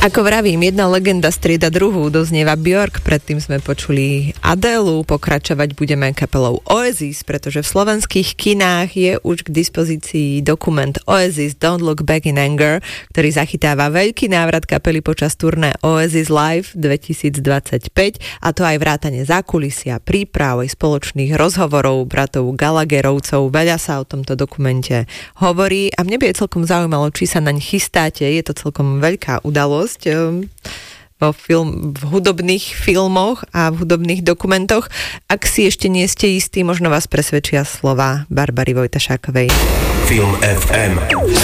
Ako vravím, jedna legenda strieda druhú, doznieva Björk, predtým sme počuli Adelu, pokračovať budeme kapelou Oasis, pretože v slovenských kinách je už k dispozícii dokument Oasis Don't Look Back in Anger, ktorý zachytáva veľký návrat kapely počas turné Oasis Live 2025, a to aj vrátane zákulisia, príprav aj spoločných rozhovorov bratov Gallagherovcov. Veľa sa o tomto dokumente hovorí a mne by je celkom zaujímalo, či sa naň chystáte. Je to celkom veľká udalosť v hudobných filmoch a v hudobných dokumentoch. Ak si ešte nie ste istí, možno vás presvedčia slova Barbary Vojtašákovej. Film FM.